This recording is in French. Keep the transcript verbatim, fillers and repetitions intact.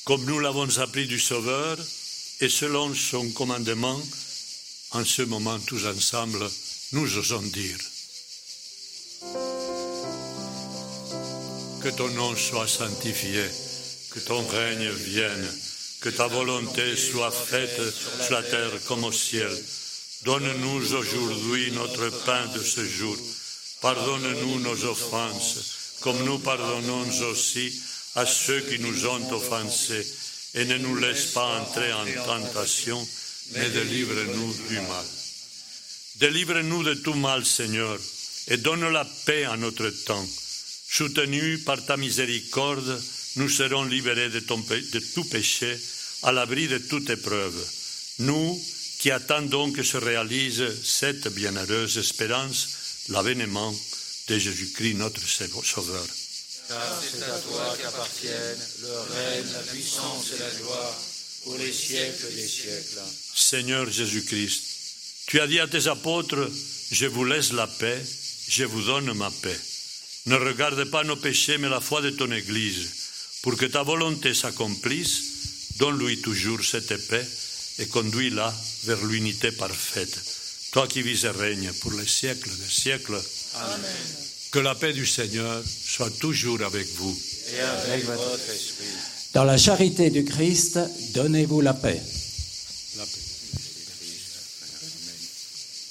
comme nous l'avons appris du Sauveur, et selon son commandement, en ce moment, tous ensemble, nous osons dire que ton nom soit sanctifié, que ton règne vienne, que ta volonté soit faite sur la terre comme au ciel. Donne-nous aujourd'hui notre pain de ce jour. Pardonne-nous nos offenses, comme nous pardonnons aussi à ceux qui nous ont offensés. Et ne nous laisse pas entrer en tentation, mais délivre-nous du mal. Délivre-nous de tout mal, Seigneur, et donne la paix à notre temps. Soutenus par ta miséricorde, nous serons libérés de, ton, de tout péché, à l'abri de toute épreuve. Nous, qui attendons que se réalise cette bienheureuse espérance, l'avènement de Jésus-Christ, notre Sauveur. Car c'est à toi qu'appartiennent le règne, la puissance et la gloire pour les siècles des siècles. Seigneur Jésus-Christ, tu as dit à tes apôtres, je vous laisse la paix, je vous donne ma paix. Ne regarde pas nos péchés, mais la foi de ton Église. Pour que ta volonté s'accomplisse, donne-lui toujours cette paix et conduis-la vers l'unité parfaite. Toi qui vis et règnes pour les siècles des siècles. Amen. Que la paix du Seigneur soit toujours avec vous. Et avec votre esprit. Dans la charité du Christ, donnez-vous la paix.